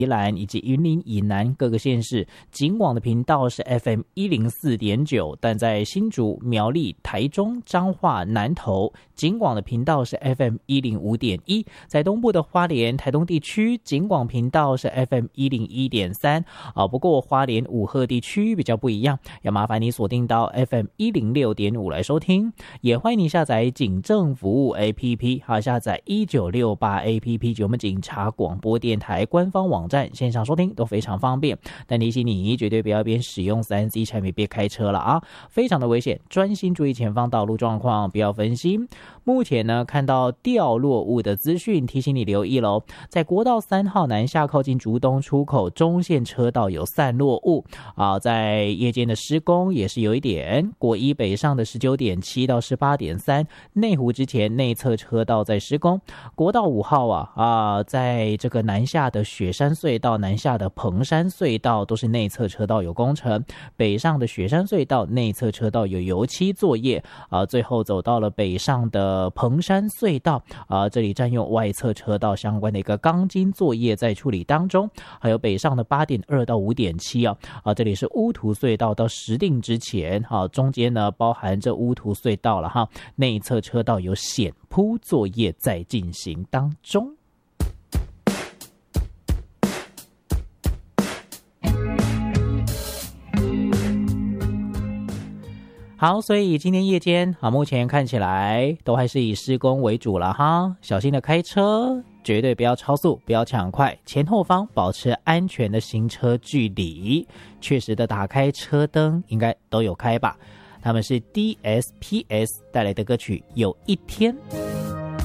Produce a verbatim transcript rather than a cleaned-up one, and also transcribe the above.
宜兰以及云林以南各个县市，警广的频道是 F M 一零四点九，但在新竹、苗栗、台中、彰化、南投，警广的频道是 F M 一零五点一，在东部的花莲、台东地区，警广频道是 F M 一零一点三啊。不过花莲五鹤地区比较不一样，要麻烦你锁定到 F M 一零六点五来收听。也欢迎你下载警政服务 A P P， 还有下载一九六八 A P P 及我们警察广播电台官方网站，线上收听都非常方便。但提醒你，绝对不要边使用 三 C 产品边开车了啊，非常的危险，专心注意前方道路状况，不要分心。目前呢，看到掉落物的资讯，提醒你留意咯。在国道三号南下靠近竹东出口中线车道有散落物啊，在夜间的施工也是有一点。国一北上的 十九点七 到 十八点三， 内湖之前内侧车道在施工。国道五号啊啊，在这个南下的雪山隧道、南下的蓬山隧道都是内侧车道有工程，北上的雪山隧道内侧车道有油漆作业啊，最后走到了北上的蓬山隧道啊，这里占用外侧车道相关的一个钢筋作业在处理当中，还有北上的 八点二 到 五点七 啊啊，这里是乌涂隧道到石碇之前啊，中间呢包含这乌涂隧道了哈，内侧车道有险铺作业在进行当中。好，所以今天夜间啊，目前看起来都还是以施工为主了哈，小心的开车，绝对不要超速，不要抢快，前后方保持安全的行车距离，确实的打开车灯，应该都有开吧。他们是 D S P S 带来的歌曲《有一天》。